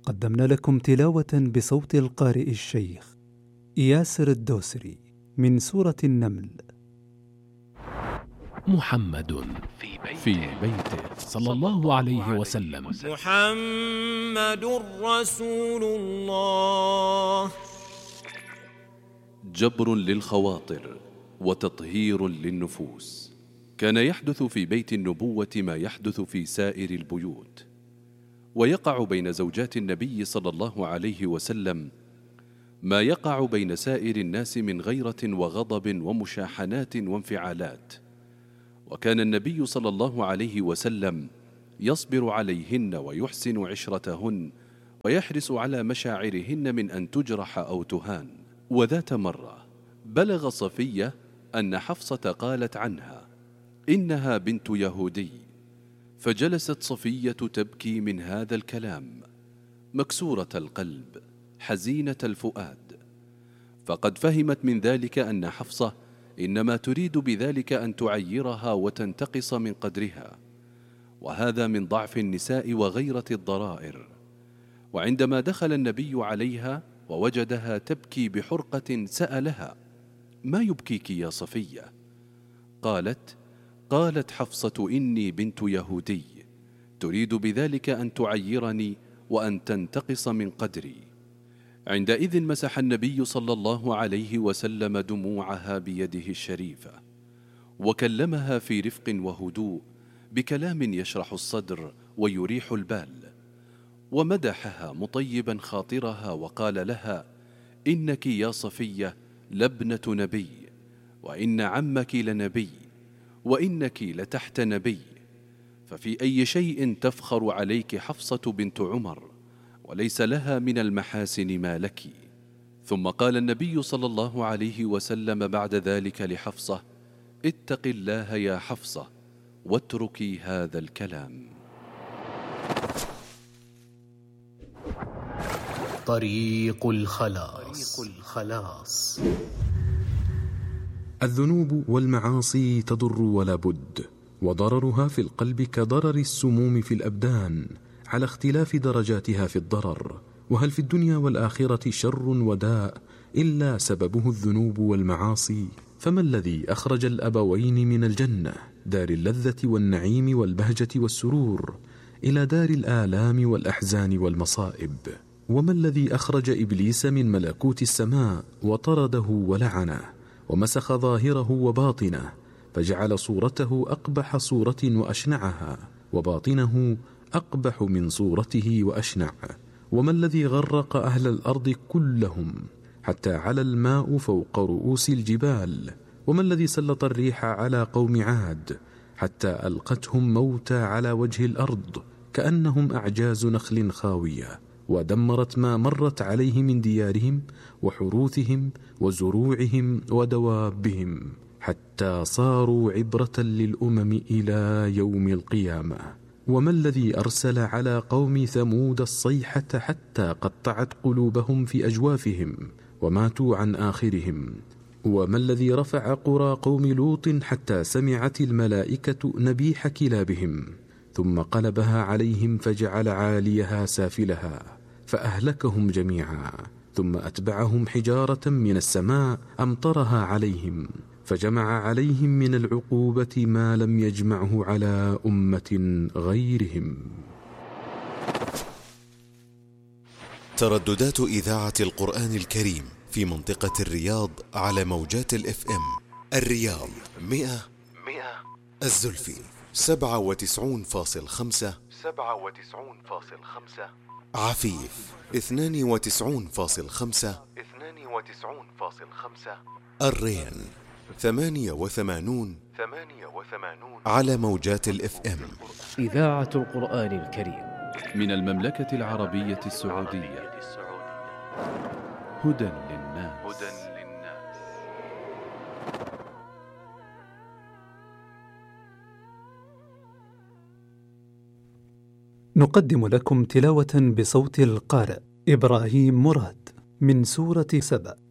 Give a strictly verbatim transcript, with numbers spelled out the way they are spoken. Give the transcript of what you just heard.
قدمنا لكم تلاوة بصوت القارئ الشيخ ياسر الدوسري من سورة النمل. محمد في بيته صلى الله عليه وسلم. محمد رسول الله. جبر للخواطر وتطهير للنفوس. كان يحدث في بيت النبوة ما يحدث في سائر البيوت، ويقع بين زوجات النبي صلى الله عليه وسلم ما يقع بين سائر الناس من غيرة وغضب ومشاحنات وانفعالات. وكان النبي صلى الله عليه وسلم يصبر عليهن ويحسن عشرتهن ويحرص على مشاعرهن من أن تجرح أو تهان. وذات مرة بلغ صفية أن حفصة قالت عنها إنها بنت يهودي، فجلست صفية تبكي من هذا الكلام مكسورة القلب حزينة الفؤاد، فقد فهمت من ذلك أن حفصة إنما تريد بذلك أن تعيرها وتنتقص من قدرها، وهذا من ضعف النساء وغيرة الضرائر. وعندما دخل النبي عليها ووجدها تبكي بحرقة سألها: ما يبكيك يا صفية؟ قالت: قالت حفصة إني بنت يهودي، تريد بذلك أن تعيرني وأن تنتقص من قدري. عندئذ مسح النبي صلى الله عليه وسلم دموعها بيده الشريفة، وكلمها في رفق وهدوء بكلام يشرح الصدر ويريح البال، ومدحها مطيبا خاطرها وقال لها: إنك يا صفية لابنة نبي، وإن عمك لنبي، وإنك لتحت نبي، ففي أي شيء تفخر عليك حفصة بنت عمر، وليس لها من المحاسن ما لك. ثم قال النبي صلى الله عليه وسلم بعد ذلك لحفصة: اتق الله يا حفصة واتركي هذا الكلام. طريق الخلاص. الخلاص. الذنوب والمعاصي تضر ولا بد، وضررها في القلب كضرر السموم في الأبدان على اختلاف درجاتها في الضرر. وهل في الدنيا والآخرة شر وداء إلا سببه الذنوب والمعاصي؟ فما الذي أخرج الأبوين من الجنة دار اللذة والنعيم والبهجة والسرور إلى دار الآلام والأحزان والمصائب؟ وما الذي أخرج إبليس من ملكوت السماء وطرده ولعنه ومسخ ظاهره وباطنه، فجعل صورته أقبح صورة وأشنعها، وباطنه أقبح من صورته وأشنع؟ وما الذي غرق أهل الأرض كلهم حتى على الماء فوق رؤوس الجبال؟ وما الذي سلط الريح على قوم عاد حتى ألقتهم موتى على وجه الأرض كأنهم أعجاز نخل خاوية، ودمرت ما مرت عليه من ديارهم وحروثهم وزروعهم ودوابهم، حتى صاروا عبرة للأمم إلى يوم القيامة؟ وما الذي أرسل على قوم ثمود الصيحة حتى قطعت قلوبهم في أجوافهم وماتوا عن آخرهم؟ وما الذي رفع قرى قوم لوط حتى سمعت الملائكة نبيح كلابهم ثم قلبها عليهم فجعل عاليها سافلها فأهلكهم جميعا، ثم أتبعهم حجارة من السماء أمطرها عليهم فجمع عليهم من العقوبة ما لم يجمعه على أمة غيرهم. ترددات إذاعة القرآن الكريم في منطقة الرياض على موجات الاف ام: الرياض مئة مئة، الزلفي سبعة وتسعون فاصل خمسة سبعة وتسعون فاصل خمسة، عفيف اثنان وتسعون فاصل خمسة اثنان وتسعون فاصل خمسة، الرين ثمانية وثمانون ثمانية وثمانون على موجات الاف ام. إذاعة القرآن الكريم من المملكة العربية السعودية. هدى للناس. نقدم لكم تلاوة بصوت القارئ إبراهيم مراد من سورة سبأ.